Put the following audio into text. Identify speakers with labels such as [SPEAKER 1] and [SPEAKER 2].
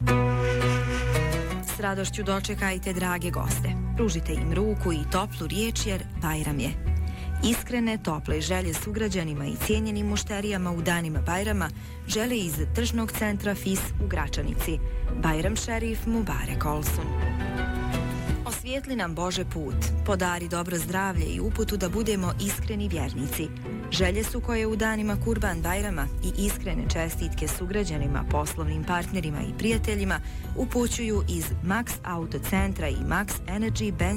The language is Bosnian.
[SPEAKER 1] S radošću dočekajte drage goste. Pružite im ruku i toplu riječ jer Bajram je. Iskrene, tople želje sugrađanima i cijenjenim mušterijama u danima Bajrama žele iz tržnog centra FIS u Gračanici. Bajram šerif Mubarek Olsun. Osvijetli nam Bože put, podari dobro zdravlje i uputu da budemo iskreni vjernici. Želje su koje u danima Kurban Bajrama i iskrene čestitke sugrađanima, poslovnim partnerima i prijateljima upućuju iz Max Auto centra i Max Energy